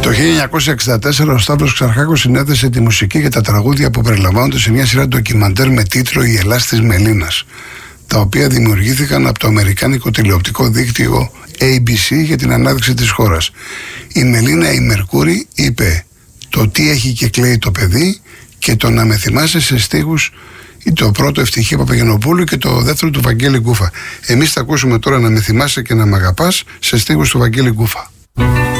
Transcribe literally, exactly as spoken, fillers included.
Το χίλια εννιακόσια εξήντα τέσσερα ο Σταύρος Ξαρχάκος συνέθεσε τη μουσική και τα τραγούδια που περιλαμβάνονται σε μια σειρά ντοκιμαντέρ με τίτλο «Η Ελλάς της Μελίνας», τα οποία δημιουργήθηκαν από το αμερικάνικο τηλεοπτικό δίκτυο έι μπι σι για την ανάδειξη της χώρας. Η Μελίνα η Μερκούρη είπε το «Τι έχει και κλαίει το παιδί» και το «Να με θυμάσαι» σε στίχους, το πρώτο Ευτυχία Παπαγενοπούλου και το δεύτερο του Βαγγέλη Γκούφα. Εμείς θα ακούσουμε τώρα «Να με θυμάσαι και να μ' αγαπάς» σε στίχους του Βαγγέλη Γκούφα.